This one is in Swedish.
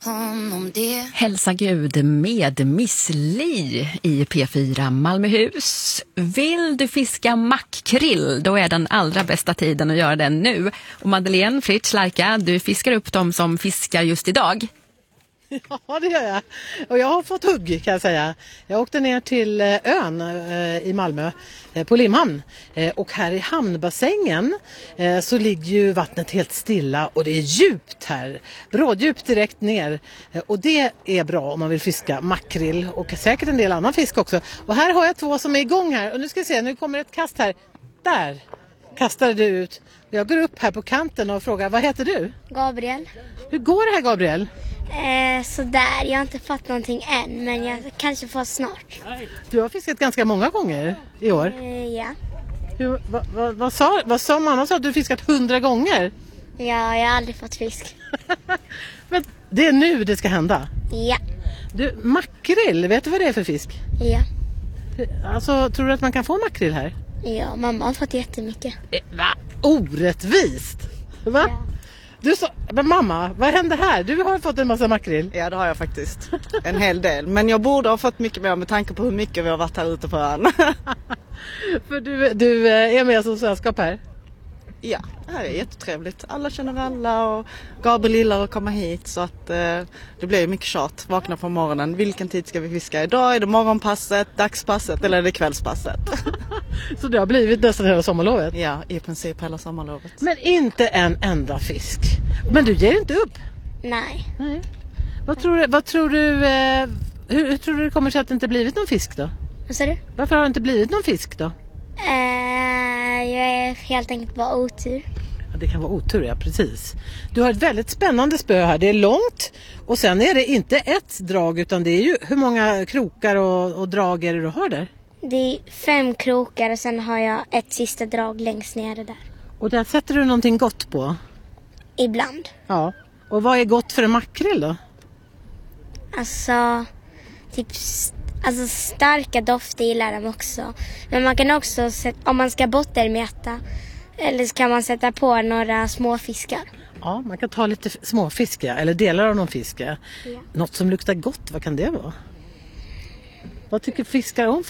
honom det. Hälsa Gud med Miss Li i P4 Malmöhus. Vill du fiska makrill, då är den allra bästa tiden att göra den nu. Och Madeleine Fritz Larka, du fiskar upp dem som fiskar just idag. Ja, det gör jag. Och jag har fått hugg, kan jag säga. Jag åkte ner till ön i Malmö på Limhamn. Och här i hamnbassängen så ligger ju vattnet helt stilla och det är djupt här. Bråddjupt direkt ner. Och det är bra om man vill fiska makrill och säkert en del annan fisk också. Och här har jag två som är igång här. Och nu ska vi se, nu kommer ett kast här. Där kastar du ut. Jag går upp här på kanten och frågar, vad heter du? Gabriel. Hur går det här, Gabriel? Sådär, jag har inte fått någonting än, men jag kanske får snart. Du har fiskat ganska många gånger i år. Ja. Vad sa mamma? Sa att du fiskat 100 gånger? Ja, jag har aldrig fått fisk. Men det är nu det ska hända. Ja. Du, makrill, vet du vad det är för fisk? Ja. Alltså, tror du att man kan få makrill här? Ja, mamma har fått jättemycket. Va? Orättvist! Va? Ja. Du sa, men mamma, vad hände här? Du har fått en massa makrill. Ja, det har jag faktiskt. En hel del. Men jag borde ha fått mycket mer med tanke på hur mycket vi har varit här ute på ön. För du är med som sällskap här? Ja, det här är jättetrevligt. Alla känner alla och Gabriel gillar att komma hit så att det blir mycket tjat. Vakna på morgonen. Vilken tid ska vi fiska idag? Är det morgonpasset, dagspasset eller är det kvällspasset? Så det har blivit nästan hela sommarlovet? Ja, i princip hela sommarlovet. Men inte en enda fisk. Men du ger inte upp? Nej. Vad tror du hur tror du det kommer sig att det inte blivit någon fisk då? Vad sa du? Varför har det inte blivit någon fisk då? Jag är helt enkelt bara otur. Ja, det kan vara otur, ja, precis. Du har ett väldigt spännande spö här. Det är långt och sen är det inte ett drag utan det är ju hur många krokar och drag är det du har där? Det är 5 krokar och sen har jag ett sista drag längst nere där. Och där sätter du någonting gott på? Ibland. Ja. Och vad är gott för en makrill då? Alltså starka dofter gillar de också. Men man kan också, om man ska bottenmäta, eller så kan man sätta på några små fiskar. Ja, man kan ta lite småfiska eller delar av någon fiska. Ja. Något som luktar gott, vad kan det vara? Vad tycker fiskar om